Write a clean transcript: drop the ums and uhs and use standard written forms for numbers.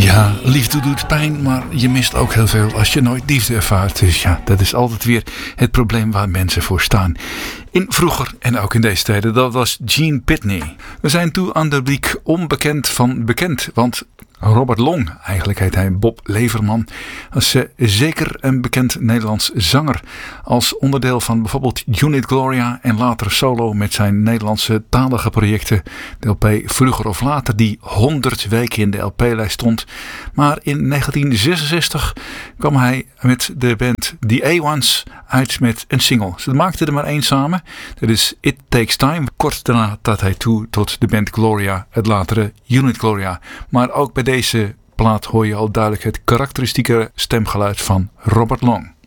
Ja, liefde doet pijn, maar je mist ook heel veel als je nooit liefde ervaart. Dus ja, dat is altijd weer het probleem waar mensen voor staan. In vroeger en ook in deze tijden, dat was Gene Pitney. We zijn toe aan de rubriek onbekend van bekend, want Robert Long, eigenlijk heet hij Bob Leverman, was zeker een bekend Nederlands zanger. Als onderdeel van bijvoorbeeld Unit Gloria en later solo met zijn Nederlandse talige projecten. De LP Vroeger of Later die 100 weken in de LP-lijst stond. Maar in 1966 kwam hij met de band The A-Ones uit met een single. Ze maakten er maar één samen. Dat is It Takes Time. Kort daarna trad hij toe tot de band Gloria, het latere Unit Gloria. Maar ook bij deze plaat hoor je al duidelijk het karakteristieke stemgeluid van Robert Long.